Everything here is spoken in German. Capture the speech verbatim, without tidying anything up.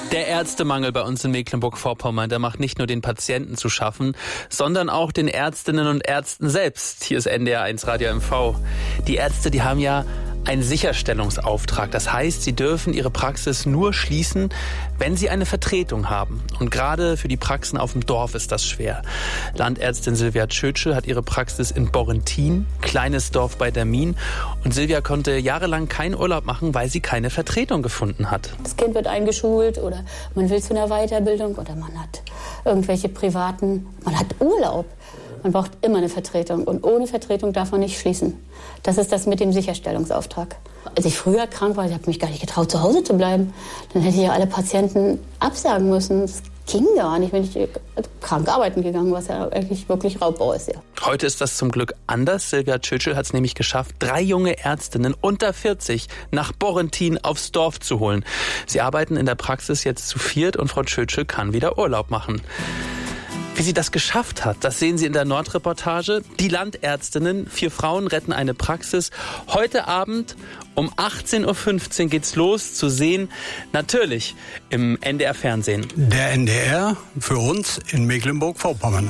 Der Ärztemangel bei uns in Mecklenburg-Vorpommern, der macht nicht nur den Patienten zu schaffen, sondern auch den Ärztinnen und Ärzten selbst. Hier ist N D R eins Radio M V. Die Ärzte, die haben ja einen Sicherstellungsauftrag. Das heißt, sie dürfen ihre Praxis nur schließen, wenn sie eine Vertretung haben. Und gerade für die Praxen auf dem Dorf ist das schwer. Landärztin Silvia Tschötschel hat ihre Praxis in Borrentin, kleines Dorf bei der Mien. Und Silvia konnte jahrelang keinen Urlaub machen, weil sie keine Vertretung gefunden hat. Das Kind wird eingeschult oder man will zu einer Weiterbildung oder man hat irgendwelche privaten, man hat Urlaub. Man braucht immer eine Vertretung und ohne Vertretung darf man nicht schließen. Das ist das mit dem Sicherstellungsauftrag. Als ich früher krank war, ich habe mich gar nicht getraut, zu Hause zu bleiben. Dann hätte ich ja alle Patienten absagen müssen. Das ging gar nicht, wenn ich krank arbeiten gegangen, was ja eigentlich wirklich Raubbau ist. Ja. Heute ist das zum Glück anders. Silvia Tschötschel hat es nämlich geschafft, drei junge Ärztinnen unter vierzig nach Borrentin aufs Dorf zu holen. Sie arbeiten in der Praxis jetzt zu viert und Frau Tschötschel kann wieder Urlaub machen. Wie sie das geschafft hat, das sehen Sie in der Nordreportage. Die Landärztinnen, vier Frauen retten eine Praxis. Heute Abend um achtzehn Uhr fünfzehn geht's los, zu sehen, natürlich im N D R Fernsehen. Der N D R für uns in Mecklenburg-Vorpommern.